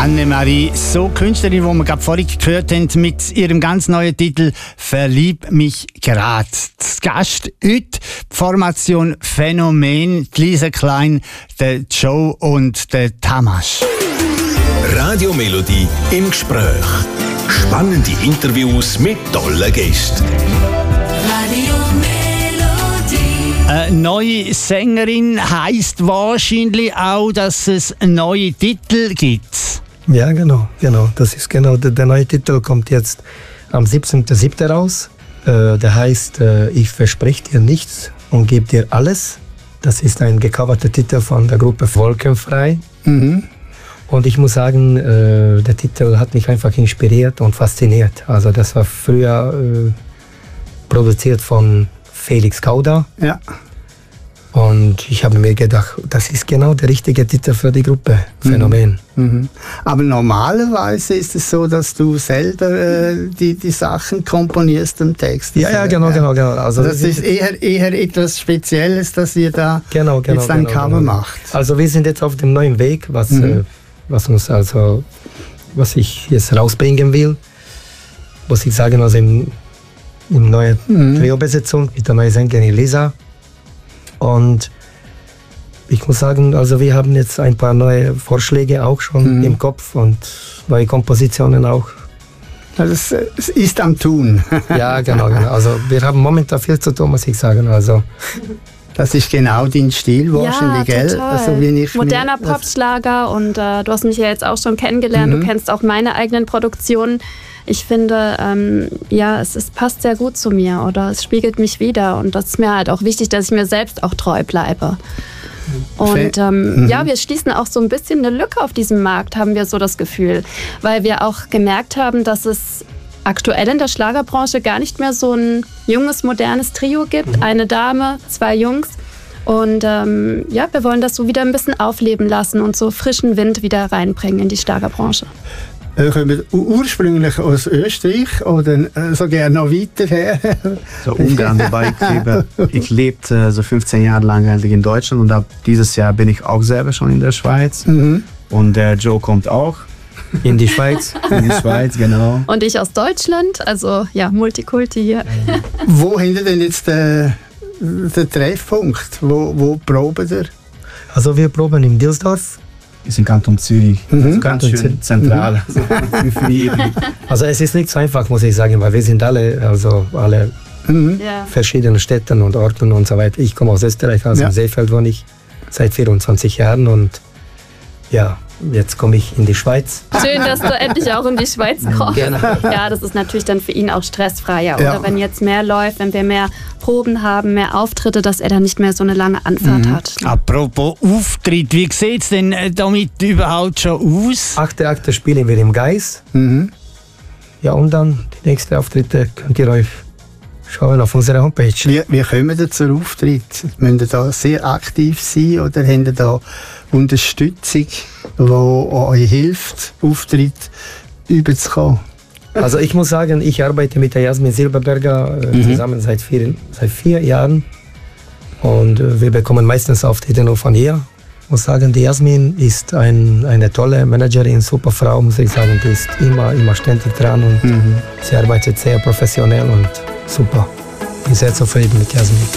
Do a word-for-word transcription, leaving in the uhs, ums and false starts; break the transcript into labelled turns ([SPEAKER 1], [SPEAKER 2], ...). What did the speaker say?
[SPEAKER 1] Annemarie, so Künstlerin, die wir gerade vorhin gehört haben, mit ihrem ganz neuen Titel «Verlieb mich grad». Das Gast heute, die Formation Phänomen, die Lisa Klein, der Joe und der Tamas.
[SPEAKER 2] Radio Melodie im Gespräch. Spannende Interviews mit tollen Gästen.
[SPEAKER 1] Radio Melodie. Eine neue Sängerin heisst wahrscheinlich auch, dass es neue Titel gibt.
[SPEAKER 3] Ja, genau, genau. Das ist genau. Der, der neue Titel kommt jetzt am siebzehnten siebten raus. Äh, der heißt äh, Ich verspreche dir nichts und gebe dir alles. Das ist ein gecoverter Titel von der Gruppe Wolkenfrei. Mhm. Und ich muss sagen, äh, der Titel hat mich einfach inspiriert und fasziniert. Also das war früher äh, produziert von Felix Kauda.
[SPEAKER 1] Ja.
[SPEAKER 3] Und ich habe mir gedacht, das ist genau der richtige Titel für die Gruppe, Phänomen.
[SPEAKER 1] Mhm. Mhm. Aber normalerweise ist es so, dass du selber äh, die, die Sachen komponierst im Text.
[SPEAKER 3] Ja, ja, genau, genau, genau. Also
[SPEAKER 1] das ist eher, eher etwas Spezielles, dass ihr da
[SPEAKER 3] genau, genau,
[SPEAKER 1] jetzt ein
[SPEAKER 3] genau,
[SPEAKER 1] Cover
[SPEAKER 3] genau.
[SPEAKER 1] macht.
[SPEAKER 3] Also wir sind jetzt auf dem neuen Weg, was, mhm. äh, was uns also, was ich jetzt rausbringen will. Muss ich sagen, also im, im neuen mhm. Trio-Besetzung mit der neuen Sängerin Lisa. Und ich muss sagen, also wir haben jetzt ein paar neue Vorschläge auch schon mhm. im Kopf und neue Kompositionen auch.
[SPEAKER 1] Also es ist am Tun.
[SPEAKER 3] Ja, genau, genau. Also wir haben momentan viel zu tun, muss ich sagen. Also
[SPEAKER 1] das ist genau dein Stil wahrscheinlich,
[SPEAKER 4] ja,
[SPEAKER 1] gell? Also wie ich
[SPEAKER 4] moderner Popschlager und äh, du hast mich ja jetzt auch schon kennengelernt. Mhm. Du kennst auch meine eigenen Produktionen. Ich finde, ähm, ja, es, es passt sehr gut zu mir oder es spiegelt mich wider und das ist mir halt auch wichtig, dass ich mir selbst auch treu bleibe. Und ähm, mhm. ja, wir schließen auch so ein bisschen eine Lücke auf diesem Markt, haben wir so das Gefühl, weil wir auch gemerkt haben, dass es aktuell in der Schlagerbranche gar nicht mehr so ein junges, modernes Trio gibt. Mhm. Eine Dame, zwei Jungs. Und ähm, ja, wir wollen das so wieder ein bisschen aufleben lassen und so frischen Wind wieder reinbringen in die Schlagerbranche.
[SPEAKER 1] Wir kommen ursprünglich aus Österreich oder so gerne noch weiter her?
[SPEAKER 5] So Ungarn, wobei ich lebe. Ich lebte so fünfzehn Jahre lang eigentlich in Deutschland und ab dieses Jahr bin ich auch selber schon in der Schweiz. Mhm. Und der Joe kommt auch.
[SPEAKER 3] In die Schweiz.
[SPEAKER 5] In die Schweiz, genau.
[SPEAKER 4] Und ich aus Deutschland, also ja, Multikulti hier.
[SPEAKER 1] Wo haben ihr denn jetzt den, den Treffpunkt? Wo, wo proben ihr?
[SPEAKER 3] Also wir proben in Dilsdorf.
[SPEAKER 5] Wir sind Kanton Zürich,
[SPEAKER 3] mhm.
[SPEAKER 5] also ganz Kanton schön zentral. Mhm.
[SPEAKER 3] Also es ist nicht so einfach, muss ich sagen, weil wir sind alle, also alle mhm. ja. verschiedenen Städten und Orten und so weiter. Ich komme aus Österreich, also ja. in Seefeld wohne ich seit vierundzwanzig Jahren und ja, jetzt komme ich in die Schweiz.
[SPEAKER 4] Schön, dass du endlich auch in die Schweiz kommst. Genau. Ja, das ist natürlich dann für ihn auch stressfreier. Ja. Oder wenn jetzt mehr läuft, wenn wir mehr Proben haben, mehr Auftritte, dass er dann nicht mehr so eine lange Anfahrt mhm. hat.
[SPEAKER 1] Apropos Auftritt, wie sieht es denn damit überhaupt schon aus?
[SPEAKER 3] Achte Akte spielen wir im Geis. Mhm. Ja, und dann die nächsten Auftritte könnt ihr euch schauen auf unserer Homepage.
[SPEAKER 1] Wie, wie kommen wir zum Auftritt? Müssen ihr da sehr aktiv sein oder habt ihr da Unterstützung, die euch hilft, Auftritt überzukommen?
[SPEAKER 3] Also ich muss sagen, ich arbeite mit der Jasmin Silberberger äh, mhm. zusammen seit vier, seit vier Jahren und äh, wir bekommen meistens Auftritte nur von ihr. Ich muss sagen, die Jasmin ist ein, eine tolle Managerin, super Frau, muss ich sagen. Die ist immer, immer ständig dran und mhm. sie arbeitet sehr professionell und super. Ich bin sehr zufrieden mit Jasmin.